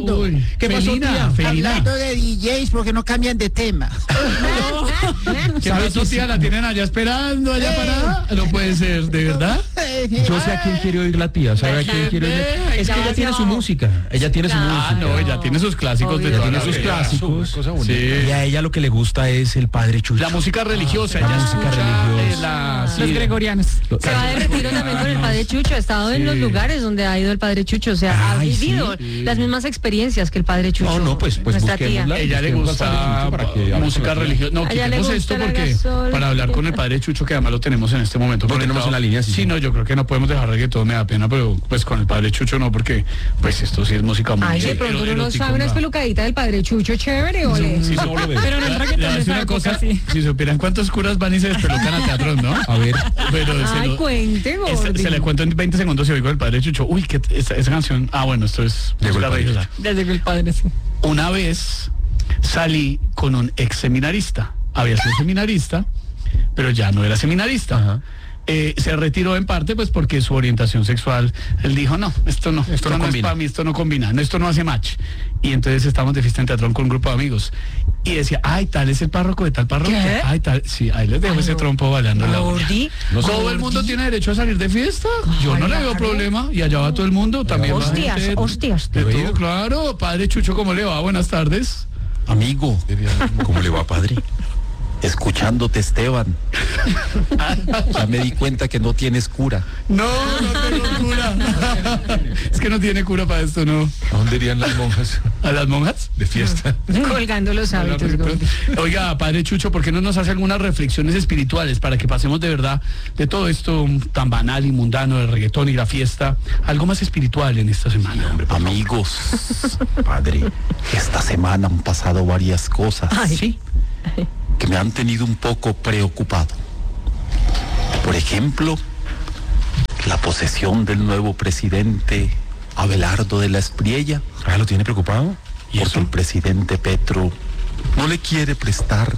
hablando? Uy, ¿Qué pasó, tía? Hablando de DJs porque no cambian de tema. ¿Qué pasó, tía? ¿La tienen allá esperando, allá parada? No puede ser, ¿de verdad? Yo sé a quién quiere oír la tía, ¿sabe a quién quiere oír? Es que ella tiene su música, ella tiene su música. Ah, no, ella tiene sus clásicos de Ella toda tiene la sus vida. clásicos. Sí. Y a ella lo que le gusta es el Padre Chucho. La música religiosa, La ella música escucha, religiosa. sí, Los gregorianos. Se va de retiro también con el Padre Chucho, ha estado en los lugares donde ha ido el Padre Chucho, o sea, ha Ay, vivido sí. las mismas experiencias que el Padre Chucho. No, pues nuestra tía. busquémosla. Ella le Busquemos al Padre gusta Chucho para que hable música con la tía. religiosa. No, A ella le quitemos gusta esto la porque gasol. para hablar con el Padre Chucho, que además lo tenemos en este momento. Lo tenemos conectado. en la línea, sí, Sí, sí. no, yo creo que no podemos dejar reggaetón, me da pena, pero pues con el Padre Chucho no, porque pues esto sí es música muy Ay, de pronto uno no erótico, sabe una ¿no? espelucadita del Padre Chucho, chévere, ole. Sí, no lo veo. Pero no el Le reggaetón voy a de decir esa una cosa, época, sí. si supieran cuántos curas van y se despelucan a teatro, ¿no? A ver, Pero Ay, cuente, gordi. se le cuento en 20 segundos si oigo el Padre Chucho. Uy, que esa canción. Ah, bueno, esto es Llegó el música Padre religiosa. Ya llegó el padre, sí. Una vez salí con un ex seminarista. Había sido seminarista, pero ya no era seminarista. Ajá. Se retiró en parte pues porque su orientación sexual, él dijo, no, esto no es combina. para mí, esto no combina, no, esto no hace match. Y entonces estábamos de fiesta en teatro con un grupo de amigos. Y decía, ay, tal es el párroco de tal parroquia. ¿Qué? Ay, tal, sí, ahí les dejo ese trompo bailando en la uña. Gordi. No sé, Todo el mundo tiene derecho a salir de fiesta. Yo no le veo claro. problema. Y allá va todo el mundo. También va Hostias, gente hostias. de todo, claro. Padre Chucho, ¿cómo le va? Buenas tardes. Amigo, ¿cómo le va, padre? escuchándote, Esteban, ya me di cuenta que no tienes cura. No tengo cura. Es que no tiene cura para esto, ¿no? ¿A dónde irían las monjas ¿A las monjas? de fiesta? Colgando los hábitos, Gordi. Oiga, padre Chucho, ¿por qué no nos hace algunas reflexiones espirituales para que pasemos de verdad de todo esto tan banal y mundano del reggaetón y la fiesta, algo más espiritual en esta semana? Amigos, padre, esta semana han pasado varias cosas Sí. que me han tenido un poco preocupado. Por ejemplo, la posesión del nuevo presidente Abelardo de la Espriella, ¿Ah, lo tiene preocupado? ¿Y porque eso? el presidente Petro no le quiere prestar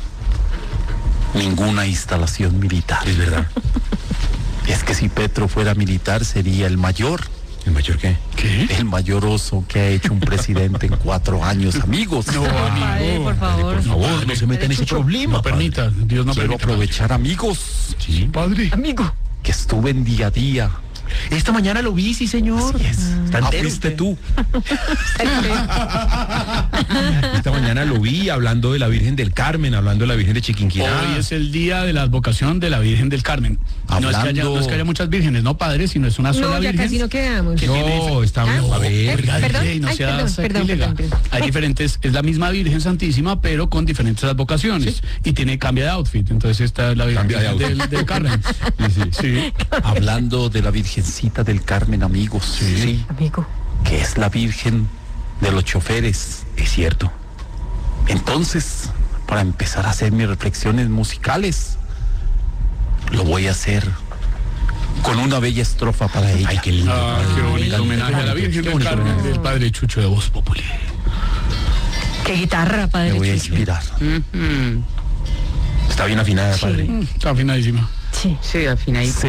ninguna instalación militar. Es verdad. Es que si Petro fuera militar sería el mayor ¿El mayor oso que ha hecho un presidente en 4 años, amigos. No, Padre, amigo. por favor. Por favor, no se meta en ese problema. No permita, Dios no Quiero permita. aprovechar, amigos, Sí. Padre. Amigo. que estuve en día a día. Esta mañana lo vi, sí, señor. Así es. Está Ah, entero fuiste usted. tú. Esta mañana lo vi hablando de la Virgen del Carmen, hablando de la Virgen de Chiquinquirá. Hoy es el día de la advocación de la Virgen del Carmen. No es que haya muchas vírgenes, no, padre, sino es una sola No, ya virgen. casi no quedamos. No, estamos a ver. Oiga, Perdón, DJ, no ay, sea perdón, sacrílega. perdón. Hay diferentes, es la misma Virgen Santísima, pero con diferentes advocaciones. Y cambia de outfit. Entonces esta es la Virgen Cambia de del Carmen. Sí. Hablando de la Virgencita del Carmen, amigos. Sí. Amigo. Que es la Virgen de los choferes. Es cierto. Entonces, para empezar a hacer mis reflexiones musicales, lo voy a hacer con una bella estrofa para ella. Ay, qué lindo. Ah, qué bonito Ay, homenaje a la qué Virgen del bonito Carmen homenaje. del padre Chucho de Voz Populi. Qué guitarra, Me padre. voy a Chucho. inspirar. Está bien afinada, padre. Está afinadísima. Sí. Señor,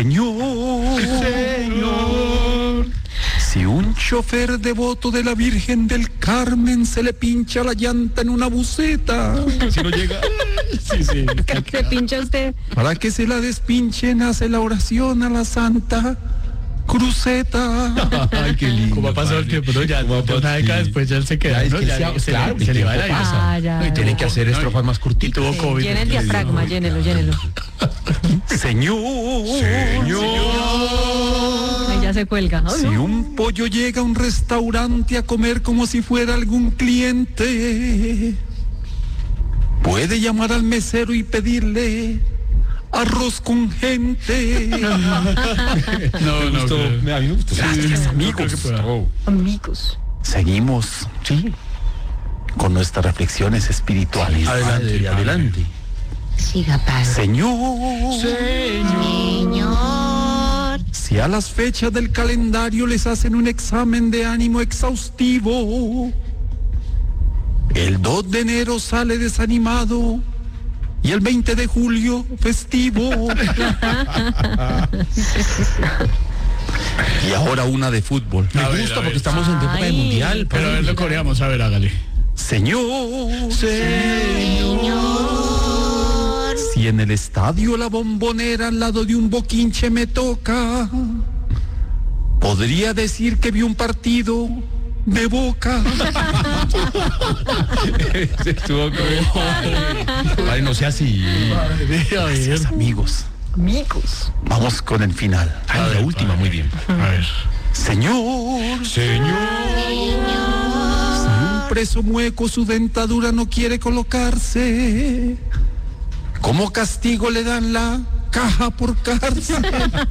si un chofer devoto de la Virgen del Carmen se le pincha la llanta en una buceta, Si no llega. Sí. ¿Se pincha usted? para que se la despinchen, hace la oración a la Santa Cruceta. Ay, qué lindo. Como ha pasado el padre. tiempo, ¿no? Ya Como ha de una pasado- década sí. después ya él se queda, Ya es ¿no? que Ya claro, se le va la tiempo esa. pasa. Ah, ya. Y tienen que hacer estrofas más Y cortitas. tuvo COVID. Llena el diafragma, llénelo. Señor, Ahí ya se cuelga. Ay, si no. un pollo llega a un restaurante a comer como si fuera algún cliente, puede llamar al mesero y pedirle arroz con gente. No, A mí me gustó. Gracias, no amigos. creo que pueda. Amigos. Seguimos Sí. con nuestras reflexiones espirituales. Adelante, adelante. Siga, padre. Señor, Señor. si a las fechas del calendario les hacen un examen de ánimo exhaustivo, el 2 de enero sale desanimado y el 20 de julio festivo. Y ahora una de fútbol. Me A ver, gusta a ver. porque estamos en época de Ay. mundial. Pero a ver, lo coreamos, a ver, hágale. Señor, si en el estadio La Bombonera al lado de un boquinche me toca, podría decir que vi un partido de Boca. Estuvo como... Padre, no sea así. A ver. Amigos, vamos con el final. Ay, la última, muy bien. A ver. Señor, Señor. si un preso mueco su dentadura no quiere colocarse, ¿cómo castigo le dan la caja por cárcel?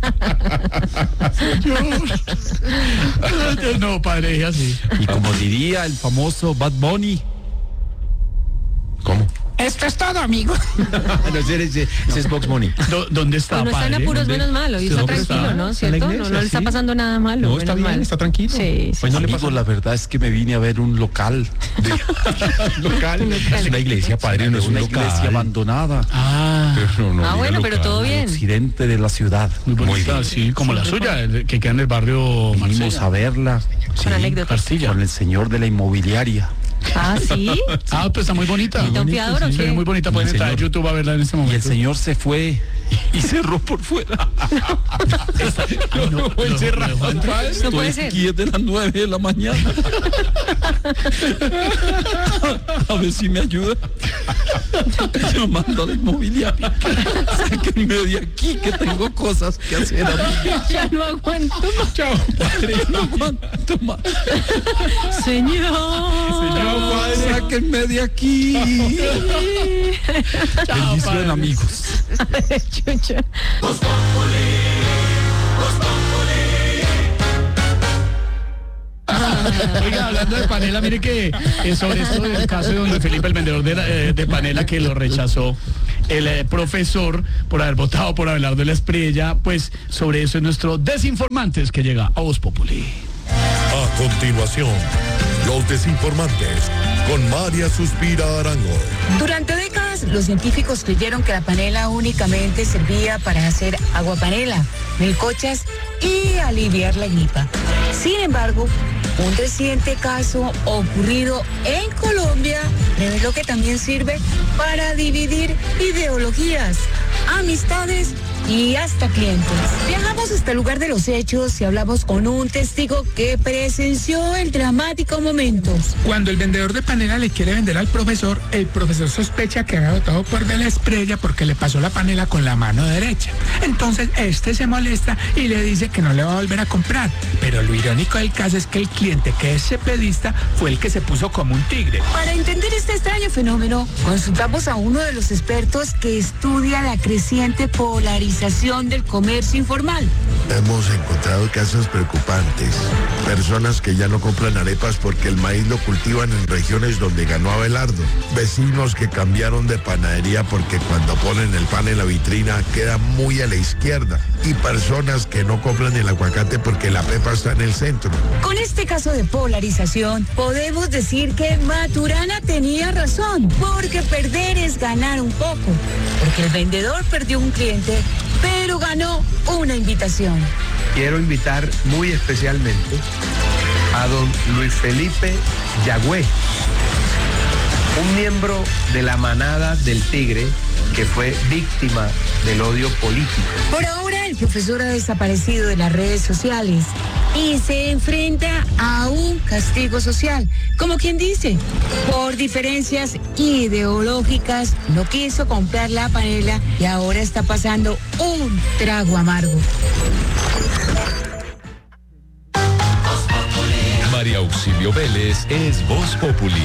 No, padre, es así. Y como diría el famoso Bad Bunny, ¿Cómo? Esto es todo, amigo. No, ese es Box Money. ¿Dónde está, Pues no está en padre? apuros, ¿Dónde? menos malo, y está ¿Dónde tranquilo, está? ¿no? Está en la ¿Cierto? No, iglesia, no le está sí. pasando nada malo. No, está menos bien, mal. está tranquilo. Sí, sí. Pues no le amigos, pasa la verdad es que me vine a ver un local. local. Es una iglesia, padre, no es un una local. iglesia abandonada. Ah, Pero no, Ah, diga bueno, pero local. todo Al bien. occidente de la ciudad. muy bonita, bien. sí, como la suya, que queda en el barrio Vinimos Marsella. a verla Con anécdotas. Castilla. con el señor de la inmobiliaria. Ah, sí. Ah, pues está muy bonita. ¿Y un fiador o Se ve qué? muy bonita, pueden El entrar a señor. YouTube a verla en este Y el momento. señor se fue y cerró por fuera. Ay, no, Fue encerrado, padre. No puede Estoy ser. aquí desde las 9 de la mañana. A ver si me ayuda. Llamando a la inmobiliaria. Sáquenme de aquí que tengo cosas que hacer. Amigo. Ya no aguanto más. Chao, padre. No aguanto más. Señor. Sáquenme de aquí. Bendición, padre. amigos. Chucha. Oiga, hablando de panela, mire que sobre esto del caso de don Felipe, el vendedor de panela, que lo rechazó el profesor por haber votado por Abelardo de la Espriella, pues sobre eso es nuestro Desinformantes que llega a Voz Populi. A continuación, los desinformantes con María Suspira Arango. Durante décadas, los científicos creyeron que la panela únicamente servía para hacer aguapanela, melcochas y aliviar la gripa. Sin embargo, un reciente caso ocurrido en Colombia reveló que también sirve para dividir ideologías, amistades y hasta clientes. Viajamos hasta el lugar de los hechos y hablamos con un testigo que presenció el dramático momento. Cuando el vendedor de panela le quiere vender al profesor, el profesor sospecha que había votado por De la Espriella porque le pasó la panela con la mano derecha. Entonces este se molesta y le dice que no le va a volver a comprar. Pero lo irónico del caso es que el cliente, que es cepedista, fue el que se puso como un tigre. Para entender este extraño fenómeno, consultamos a uno de los expertos que estudia la creciente polarización del comercio informal. Hemos encontrado casos preocupantes. Personas que ya no compran arepas porque el maíz lo cultivan en regiones donde ganó Abelardo. Vecinos que cambiaron de panadería porque cuando ponen el pan en la vitrina queda muy a la izquierda. Y personas que no compran el aguacate porque la pepa está en el centro. Con este caso de polarización, podemos decir que Maturana tenía razón, porque perder es ganar un poco. Porque el vendedor perdió un cliente, pero ganó una invitación. Quiero invitar muy especialmente a don Luis Felipe Yagüe, un miembro de la manada del Tigre que fue víctima del odio político. Por ahora, el profesor ha desaparecido de las redes sociales y se enfrenta a un castigo social. Como quien dice, por diferencias ideológicas, no quiso comprar la panela y ahora está pasando un trago amargo. María Auxilio Vélez es Voz Populi.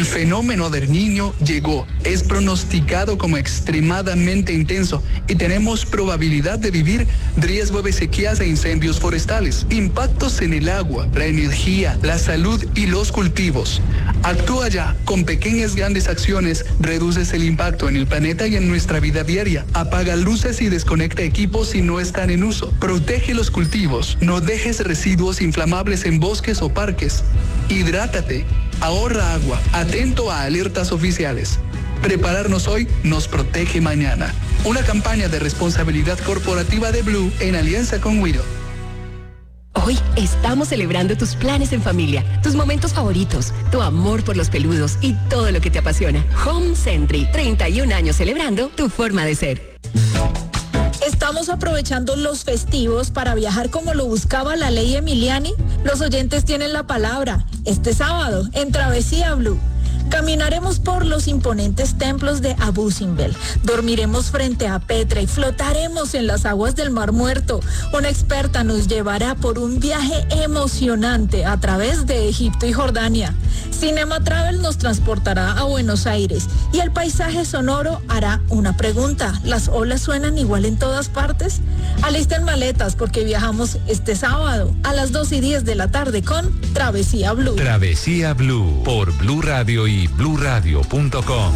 fenómeno del Niño llegó, es pronosticado como extremadamente intenso y tenemos probabilidad de vivir riesgo de sequías e incendios forestales, impactos en el agua, la energía, la salud y los cultivos. Actúa ya, con pequeñas grandes acciones reduces el impacto en el planeta y en nuestra vida diaria. Apaga luces y desconecta equipos si no están en uso. Protege los cultivos, no dejes residuos inflamables en bosques o parques. Hidrátate, ahorra agua, atento a alertas oficiales. Prepararnos hoy nos protege mañana. Una campaña de responsabilidad corporativa de Blue en alianza con Wido. Hoy estamos celebrando tus planes en familia, tus momentos favoritos, tu amor por los peludos y todo lo que te apasiona. Home Sentry, 31 años celebrando tu forma de ser. Estamos aprovechando los festivos para viajar como lo buscaba la ley Emiliani. Los oyentes tienen la palabra. Este sábado, en Travesía Blue. Caminaremos por los imponentes templos de Abu Simbel, dormiremos frente a Petra y flotaremos en las aguas del Mar Muerto. Una experta nos llevará por un viaje emocionante a través de Egipto y Jordania. Cinema Travel nos transportará a Buenos Aires y el paisaje sonoro hará una pregunta. ¿Las olas suenan igual en todas partes? Alisten maletas porque viajamos este sábado a las 2:10 de la tarde con Travesía Blue. Travesía Blue por Blue Radio y bluradio.com.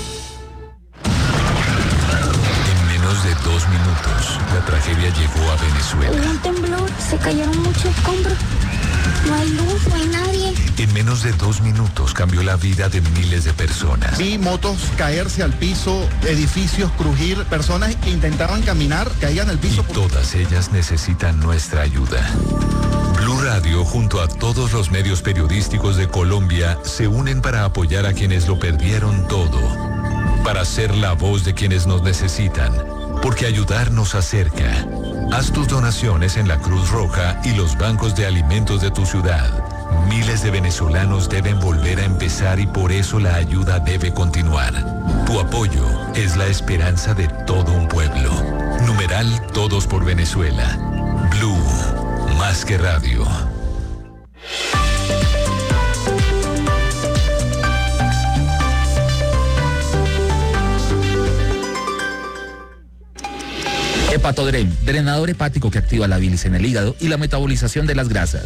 En menos de 2 minutos, la tragedia llegó a Venezuela. Hubo un temblor, se cayeron muchos escombros. No hay luz, no hay nadie. En menos de 2 minutos cambió la vida de miles de personas. Vi motos caerse al piso, edificios crujir, personas que intentaban caminar, caían al piso. Y todas ellas necesitan nuestra ayuda. Blue Radio, junto a todos los medios periodísticos de Colombia, se unen para apoyar a quienes lo perdieron todo. Para ser la voz de quienes nos necesitan. Porque ayudar nos acerca. Haz tus donaciones en la Cruz Roja y los bancos de alimentos de tu ciudad. Miles de venezolanos deben volver a empezar y por eso la ayuda debe continuar. Tu apoyo es la esperanza de todo un pueblo. Numeral Todos por Venezuela. Blue, más que radio. Hepatodren, drenador hepático que activa la bilis en el hígado y la metabolización de las grasas.